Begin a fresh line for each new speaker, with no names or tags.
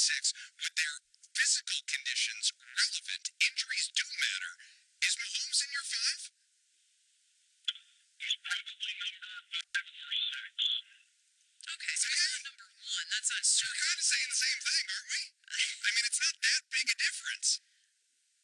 6, with their physical conditions relevant, injuries do matter. Is Mahomes in your 5?
He's probably number 5 or 6.
Okay, so he's not number 1. That's not
We're
true.
kind of saying the same thing, aren't we? I mean, it's not that big a difference.